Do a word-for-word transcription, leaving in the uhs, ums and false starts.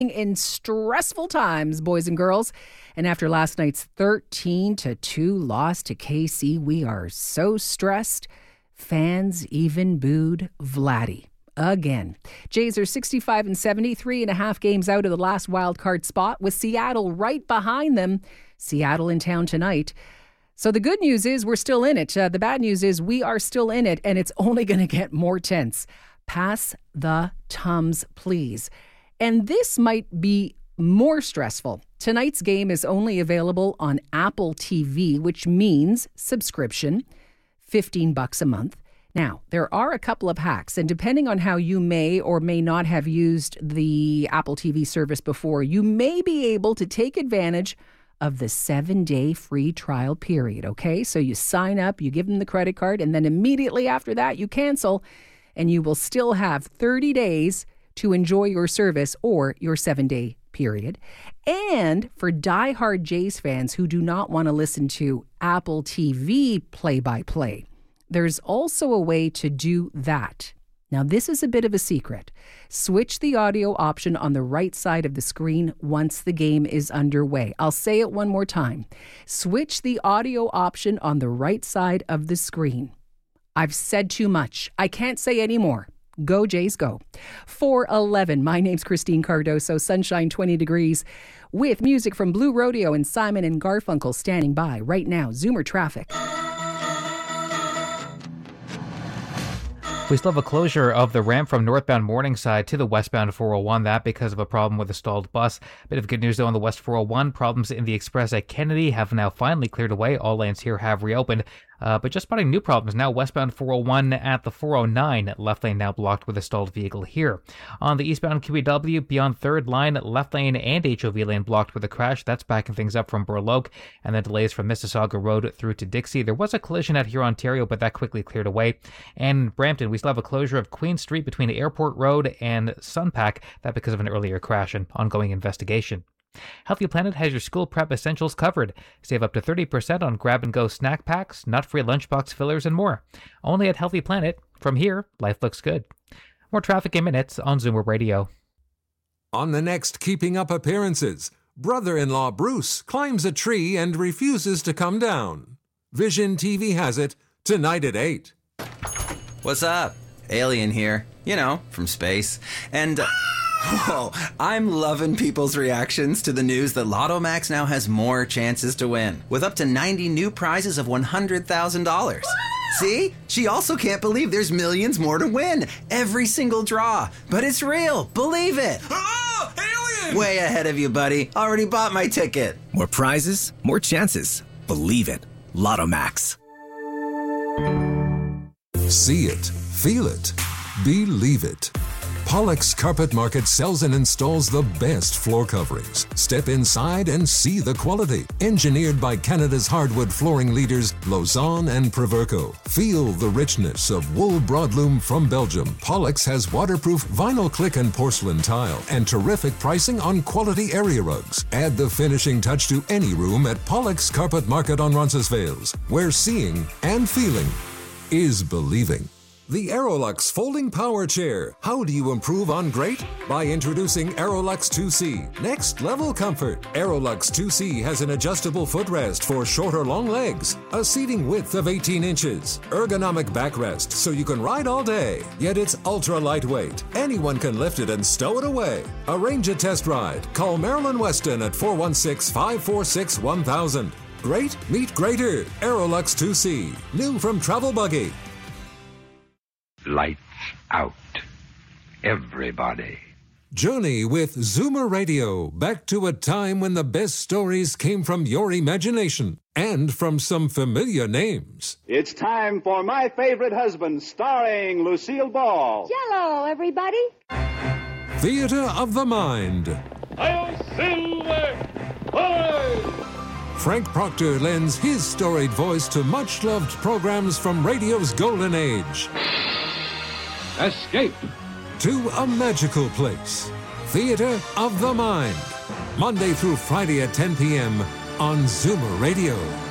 In stressful times, boys and girls. And after last night's thirteen to two loss to K C, we are so stressed. Fans even booed Vladdy again. Jays are sixty-five and seventy, three and a half games out of the last wild card spot, with Seattle right behind them. Seattle in town tonight. So the good news is we're still in it. Uh, the bad news is we are still in it, and it's only going to get more tense. Pass the Tums, please. And this might be more stressful. Tonight's game is only available on Apple T V, which means subscription, fifteen bucks a month. Now, there are a couple of hacks, and depending on how you may or may not have used the Apple T V service before, you may be able to take advantage of the seven-day free trial period, okay? So you sign up, you give them the credit card, and then immediately after that, you cancel, and you will still have thirty days to enjoy your service or your seven-day period. And for diehard Jays fans who do not want to listen to Apple T V play-by-play, there's also a way to do that. Now, this is a bit of a secret. Switch the audio option on the right side of the screen once the game is underway. I'll say it one more time. Switch the audio option on the right side of the screen. I've said too much. I can't say any more. Go Jays, go. four eleven. My name's Christine Cardoso. Sunshine twenty degrees. With music from Blue Rodeo and Simon and Garfunkel standing by right now. Zoomer traffic. We still have a closure of the ramp from northbound Morningside to the westbound four oh one. That because of a problem with a stalled bus. Bit of good news though on the west four oh one. Problems in the express at Kennedy have now finally cleared away. All lanes here have reopened. Uh, but just spotting new problems now. Westbound four oh one at the four oh nine. Left lane now blocked with a stalled vehicle here. On the eastbound Q E W, beyond third line, left lane and H O V lane blocked with a crash. That's backing things up from Burloak. And then delays from Mississauga Road through to Dixie. There was a collision at Huron, Ontario, but that quickly cleared away. And in Brampton, we still have a closure of Queen Street between Airport Road and Sunpack. That because of an earlier crash and ongoing investigation. Healthy Planet has your school prep essentials covered. Save up to thirty percent on grab-and-go snack packs, nut-free lunchbox fillers, and more. Only at Healthy Planet. From here, life looks good. More traffic in minutes on Zoomer Radio. On the next Keeping Up Appearances, brother-in-law Bruce climbs a tree and refuses to come down. Vision T V has it tonight at eight. What's up? Alien here. You know, from space. And... Uh, Whoa, I'm loving people's reactions to the news that Lotto Max now has more chances to win, with up to ninety new prizes of one hundred thousand dollars. See? She also can't believe there's millions more to win. Every single draw. But it's real. Believe it. Oh, alien! Way ahead of you, buddy. Already bought my ticket. More prizes, more chances. Believe it. Lotto Max. See it. Feel it. Believe it. Pollock's Carpet Market sells and installs the best floor coverings. Step inside and see the quality. Engineered by Canada's hardwood flooring leaders, Lausanne and Proverco. Feel the richness of wool broadloom from Belgium. Pollock's has waterproof vinyl click and porcelain tile and terrific pricing on quality area rugs. Add the finishing touch to any room at Pollock's Carpet Market on Roncesvalles, where seeing and feeling is believing. The Aerolux Folding Power Chair. How do you improve on great? By introducing Aerolux two C. Next level comfort. Aerolux two C has an adjustable footrest for short or long legs, a seating width of eighteen inches, ergonomic backrest so you can ride all day, yet it's ultra lightweight. Anyone can lift it and stow it away. Arrange a test ride. Call Marilyn Weston at four one six, five four six, one thousand. Great, meet greater. Aerolux two C. New from Travel Buggy. Lights out. Everybody. Journey with Zoomer Radio, back to a time when the best stories came from your imagination and from some familiar names. It's time for My Favorite Husband, starring Lucille Ball. Jello, everybody. Theater of the Mind. I'll silver. Hey! Frank Proctor lends his storied voice to much-loved programs from radio's golden age. Escape to a magical place. Theater of the Mind. Monday through Friday at ten p.m. on Zoomer Radio.